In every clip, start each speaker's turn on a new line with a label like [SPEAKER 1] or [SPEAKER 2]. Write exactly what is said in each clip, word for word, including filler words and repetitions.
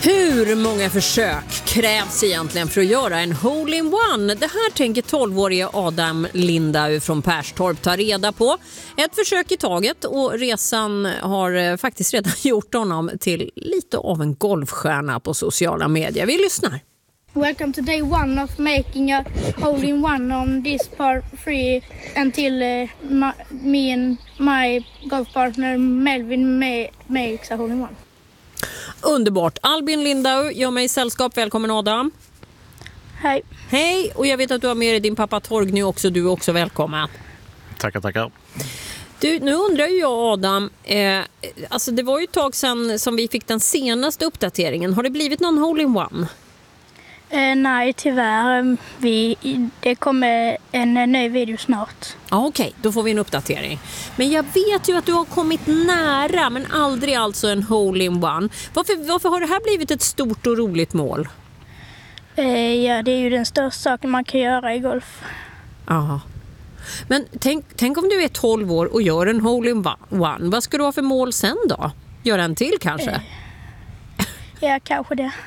[SPEAKER 1] Hur många försök krävs egentligen för att göra en hole-in-one? Det här tänker tolvårige Adam Lindau från Perstorp ta reda på. Ett försök i taget, och resan har faktiskt redan gjort honom till lite av en golfstjärna på sociala medier. Vi lyssnar.
[SPEAKER 2] Welcome to day one of making a hole-in-one on this par three until uh, my, me and my golf partner Melvin may, makes a hole-in-one.
[SPEAKER 1] Underbart. Albin Lindau gör mig sällskap. Välkommen Adam.
[SPEAKER 2] Hej.
[SPEAKER 1] Hej, och jag vet att du har med dig din pappa Torgny också. Du är också välkommen.
[SPEAKER 3] Tackar, tackar.
[SPEAKER 1] Du, nu undrar ju jag Adam, eh, alltså det var ju ett tag sedan som vi fick den senaste uppdateringen. Har det blivit någon hole-in-one?
[SPEAKER 2] Uh, nej, tyvärr. Vi, det kommer en ny video snart.
[SPEAKER 1] Ja, okej. Då får vi en uppdatering. Men jag vet ju att du har kommit nära, men aldrig alltså en hole-in-one. Varför, varför har det här blivit ett stort och roligt mål?
[SPEAKER 2] Uh, ja, det är ju den största saken man kan göra i golf.
[SPEAKER 1] Ja. Men tänk, tänk om du är tolv år och gör en hole-in-one. Vad ska du ha för mål sen då? Göra en till kanske? Uh.
[SPEAKER 2] Ja, kanske det.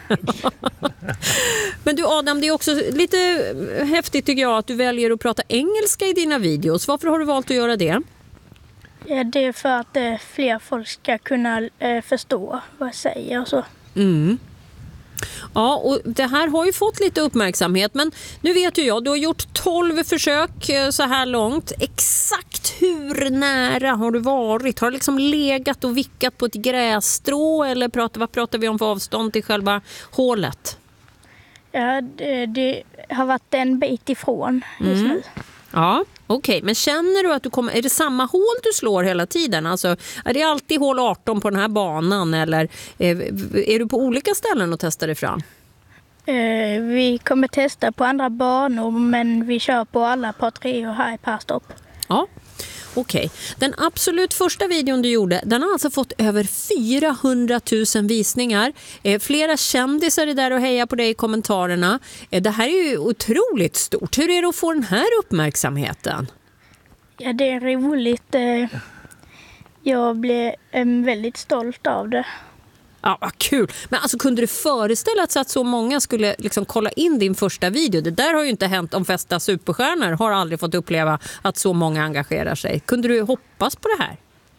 [SPEAKER 1] Men du Adam, det är också lite häftigt tycker jag att du väljer att prata engelska i dina videos. Varför har du valt att göra det?
[SPEAKER 2] Ja, det är för att eh, fler folk ska kunna eh, förstå vad jag säger och så.
[SPEAKER 1] Mm. Ja, och det här har ju fått lite uppmärksamhet, men nu vet ju jag, du har gjort tolv försök så här långt. Exakt hur nära har du varit? Har du liksom legat och vickat på ett grässtrå, eller pratar, vad pratar vi om för avstånd till själva hålet?
[SPEAKER 2] Ja, det, det har varit en bit ifrån just
[SPEAKER 1] mm.
[SPEAKER 2] nu.
[SPEAKER 1] Ja, okej. Okay. Men känner du att du kommer... Är det samma hål du slår hela tiden? Alltså, är det alltid hål arton på den här banan? Eller är, är du på olika ställen och testar dig fram?
[SPEAKER 2] Uh, vi kommer testa på andra banor, men vi kör på alla par tre och här i Perstorp.
[SPEAKER 1] Ja, okej. Okay. Den absolut första videon du gjorde, den har alltså fått över fyrahundratusen visningar. Eh, flera kändisar är där och hejar på dig i kommentarerna. Eh, det här är ju otroligt stort. Hur är det att få den här uppmärksamheten?
[SPEAKER 2] Ja, det är roligt. Eh, jag blev eh, väldigt stolt av det.
[SPEAKER 1] Ja, vad kul. Men alltså, kunde du föreställa sig att så många skulle liksom kolla in din första video? Det där har ju inte hänt. De flesta superstjärnor har aldrig fått uppleva att så många engagerar sig. Kunde du hoppas på det här?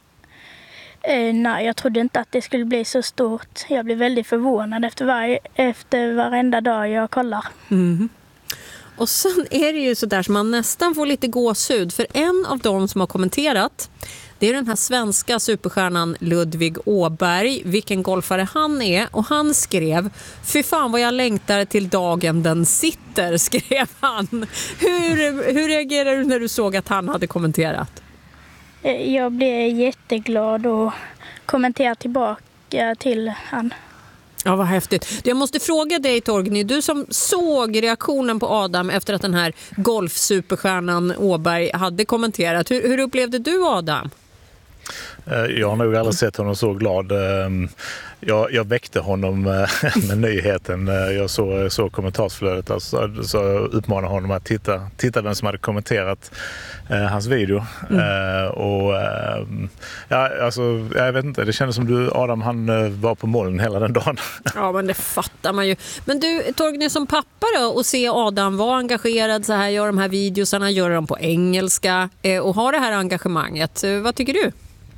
[SPEAKER 2] Eh, nej, jag trodde inte att det skulle bli så stort. Jag blev väldigt förvånad efter, varje, efter varenda dag jag kollar.
[SPEAKER 1] Mm. Och sen är det ju så där som man nästan får lite gåshud. För en av dem som har kommenterat, det är den här svenska superstjärnan Ludvig Åberg, vilken golfare han är. Och han skrev, fy fan vad jag längtar till dagen den sitter, skrev han. Hur, hur reagerar du när du såg att han hade kommenterat?
[SPEAKER 2] Jag blev jätteglad och kommenterade tillbaka till han.
[SPEAKER 1] Ja, vad häftigt. Jag måste fråga dig Torgny, du som såg reaktionen på Adam efter att den här golfsuperstjärnan Åberg hade kommenterat. Hur, hur upplevde du Adam?
[SPEAKER 3] Jag har nog aldrig sett honom så glad. Jag, jag väckte honom med nyheten. Jag såg så kommentarsflödet. Alltså, så jag uppmanade honom att titta, titta den som hade kommenterat eh, hans video. Mm. Eh, och, eh, ja, alltså, jag vet inte, det kändes som du, Adam, han var på moln hela den dagen.
[SPEAKER 1] Ja, men det fattar man ju. Men du, Torgny, som pappa då, och se Adam vara engagerad så här, gör de här videosarna, gör dem på engelska eh, och har det här engagemanget. Vad tycker du?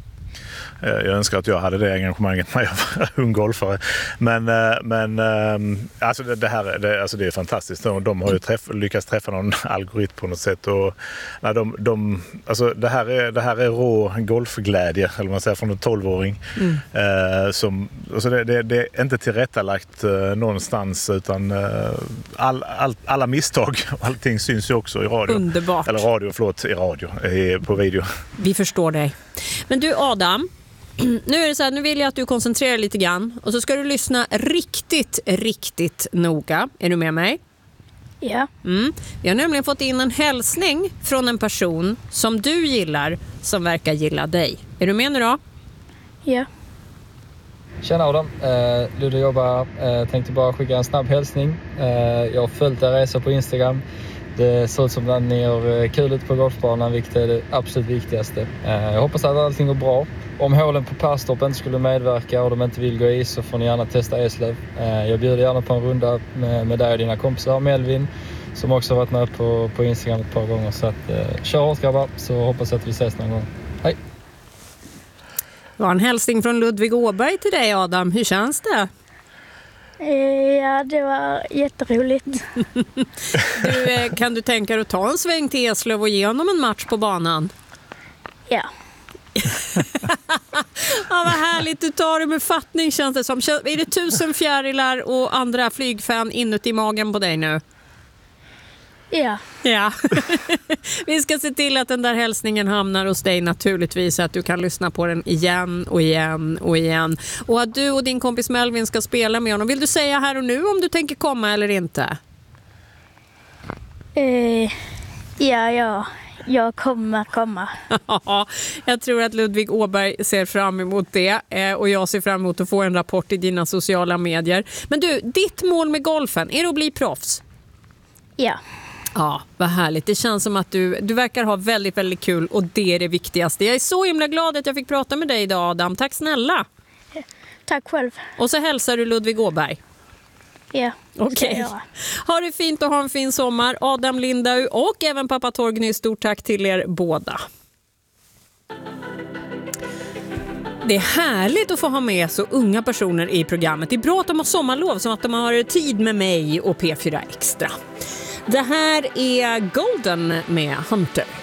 [SPEAKER 3] Jag önskar att jag hade det engagemanget när jag var ung golfare. Men, men alltså det, det här det, alltså det är fantastiskt. De, de har ju träff, lyckats träffa någon algoritm på något sätt. Och, nej, de, de, alltså det, här är, det här är rå golfglädje, eller man säger, från en tolvåring. Mm. Eh, som, alltså det, det, det är inte tillrättalagt eh, någonstans, utan eh, all, all, alla misstag och allting syns ju också i radio.
[SPEAKER 1] Underbart.
[SPEAKER 3] Eller radio, förlåt, i radio, i, på video.
[SPEAKER 1] Vi förstår dig. Men du Adam, nu är det så här, nu vill jag att du koncentrerar lite grann och så ska du lyssna riktigt, riktigt noga. Är du med mig?
[SPEAKER 2] Ja.
[SPEAKER 1] Mm. Vi har nämligen fått in en hälsning från en person som du gillar, som verkar gilla dig. Är du med nu då?
[SPEAKER 2] Ja.
[SPEAKER 4] Tjena Adam, eh, Ludde jobbar. Eh, tänkte bara skicka en snabb hälsning. Eh, jag har följt er resa på Instagram. det ser ut som att ni har kul ut på golfbanan, vilket är det absolut viktigaste. Jag hoppas att allting går bra. Om hålen på Perstorp inte skulle medverka och de inte vill gå i så får ni gärna testa Eslöv. Jag bjuder gärna på en runda med, med dig och dina kompisar. Melvin som också varit med på, på Instagram ett par gånger. Så att, eh, kör hårt grabbar, så hoppas att vi ses någon gång. Hej!
[SPEAKER 1] Det var en hälsning från Ludvig Åberg till dig, Adam. Hur känns det?
[SPEAKER 2] Ja, det var jätteroligt.
[SPEAKER 1] Du, kan du tänka dig att ta en sväng till Eslöv och ge honom en match på banan?
[SPEAKER 2] Ja.
[SPEAKER 1] Ja, vad härligt. Du tar det med fattning, känns det som. Är det tusen fjärilar och andra flygfan inuti magen på dig nu?
[SPEAKER 2] Ja.
[SPEAKER 1] Ja. Vi ska se till att den där hälsningen hamnar hos dig naturligtvis, så att du kan lyssna på den igen och igen och igen. Och att du och din kompis Melvin ska spela med honom. Vill du säga här och nu om du tänker komma eller inte?
[SPEAKER 2] Eh, ja, ja. Jag kommer komma.
[SPEAKER 1] Ja, jag tror att Ludvig Åberg ser fram emot det, och jag ser fram emot att få en rapport i dina sociala medier. Men du, ditt mål med golfen, är det att bli proffs?
[SPEAKER 2] Ja.
[SPEAKER 1] Ja, vad härligt. Det känns som att du, du verkar ha väldigt, väldigt kul, och det är det viktigaste. Jag är så himla glad att jag fick prata med dig idag, Adam. Tack snälla.
[SPEAKER 2] Tack själv.
[SPEAKER 1] Och så hälsar du Ludvig Åberg.
[SPEAKER 2] Ja.
[SPEAKER 1] Okej. Okay. Ha det fint och ha en fin sommar. Adam Lindau och även pappa Torgny, stort tack till er båda. Det är härligt att få ha med så unga personer i programmet. Det är bra att de har sommarlov, som att de har tid med mig och P fyra Extra. Det här är Golden med Hunter.